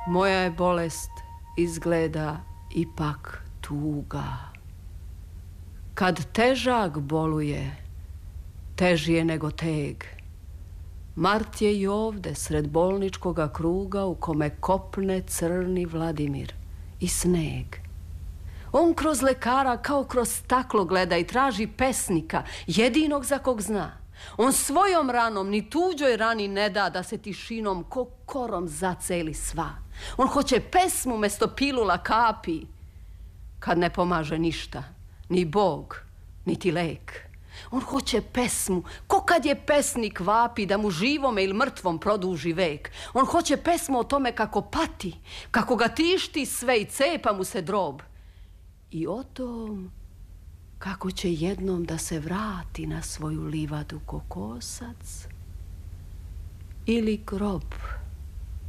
Moja je bolest izgleda ipak tuga. Kad težak boluje, teži je nego teg. Mart je i ovde, sred bolničkoga kruga u kome kopne crni Vladimir i sneg. On kroz lekara kao kroz staklo gleda i traži pesnika, jedinog za kog zna. On svojom ranom ni tuđoj rani ne da da se tišinom ko korom zaceli sva. On hoće pesmu mesto pilula kapi. Kad ne pomaže ništa, ni Bog, niti lek. On hoće pesmu, ko kad je pesnik vapi da mu živome ili mrtvom produži vek. On hoće pesmu o tome kako pati, kako ga tišti sve i cepa mu se drob. I o tom kako će jednom da se vrati na svoju livadu ko kosac ili grob.